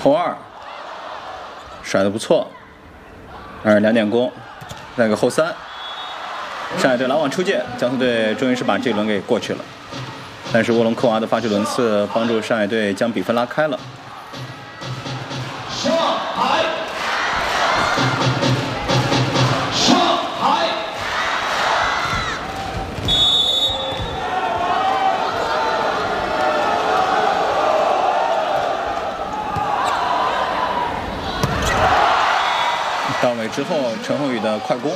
后二甩得不错，2点攻，再个后3，上海队拦网出界，江苏队终于是把这轮给过去了。但是沃隆科娃的发球轮次帮助上海队将比分拉开了。 上海。 到位之后，陈宏宇的快攻。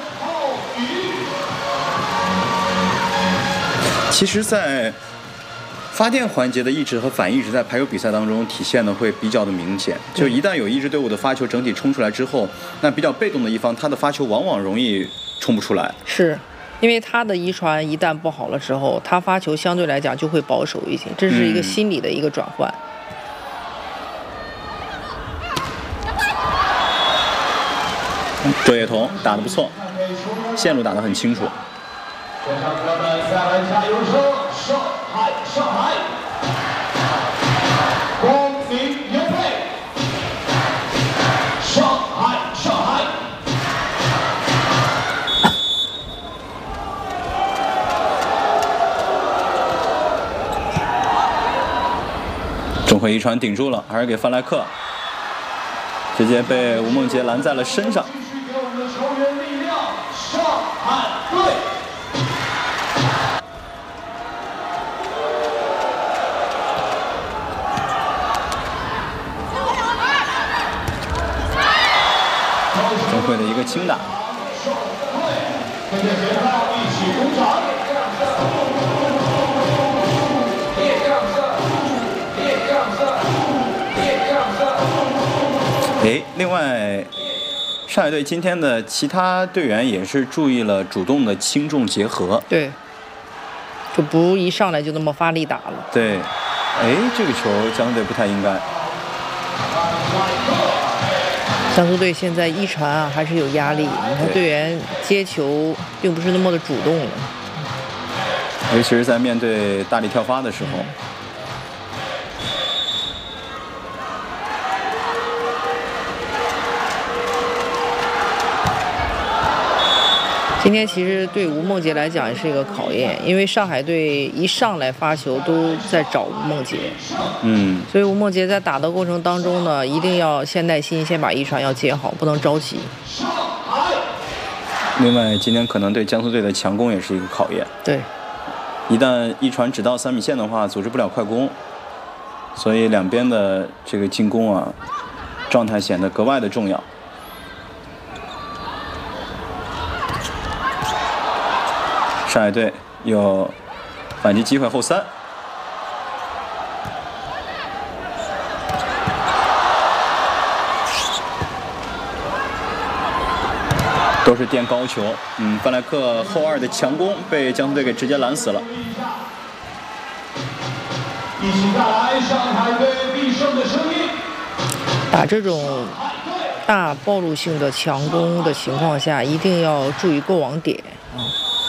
其实，在发电环节的意志和反意志在排球比赛当中体现的会比较的明显。就一旦有一支队伍的发球整体冲出来之后，那比较被动的一方，他的发球往往容易冲不出来。 是。因为他的遗传一旦不好了之后，他发球相对来讲就会保守一些，这是一个心理的一个转换。 周叶彤打得不错，线路打得很清楚。 这场比赛下来加油声，上海，上海，公平优配，上海，上海。 钟慧一传顶住了，还是给范莱克，直接被吴梦洁拦在了身上。 上海队。 钟慧的一个轻打。另外，上海队今天的其他队员也是注意了主动的轻重结合。 对，就不一上来就那么发力打了。 对，这个球江苏队不太应该。 江苏队现在一传啊还是有压力，你看队员接球并不是那么的主动了， 尤其是在面对大力跳发的时候。 今天其实对吴梦洁来讲也是一个考验，因为上海队一上来发球都在找吴梦洁，所以吴梦洁在打的过程当中呢，一定要先耐心，先把一传要接好，不能着急。 另外，今天可能对江苏队的强攻也是一个考验。 对， 一旦一传只到3米线的话，组织不了快攻，所以两边的这个进攻啊，状态显得格外的重要。上海队有反击机会，后3，都是垫高球。范莱克后2的强攻被江苏队给直接拦死了。 一起带来上海队必胜的声音。 打这种大暴露性的强攻的情况下，一定要注意过网点啊。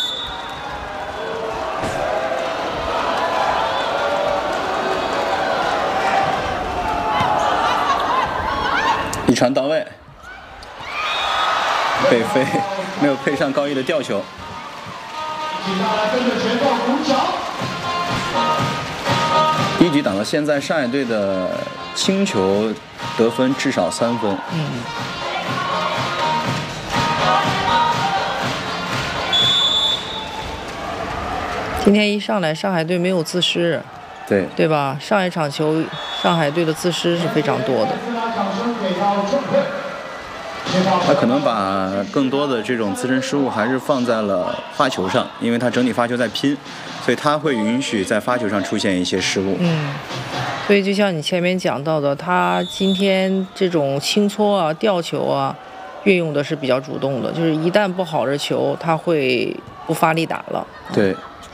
一传到位，北飞没有配上高一的吊球。第一局打到现在，上海队的轻球得分至少3分。 今天一上来，上海队没有自失，对吧？上一场球，上海队的自失是非常多的。 他可能把更多的这种自身失误还是放在了发球上，因为他整体发球在拼，所以他会允许在发球上出现一些失误。 所以就像你前面讲到的，他今天这种轻搓啊、吊球啊，运用的是比较主动的，就是一旦不好的球，他会不发力打了。 对。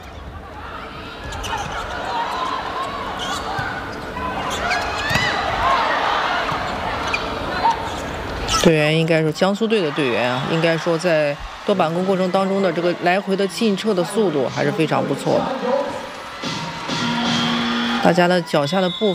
队员应该说，江苏队的队员啊，应该说在多板弓过程当中的这个来回的进撤的速度还是非常不错的。大家的脚下的步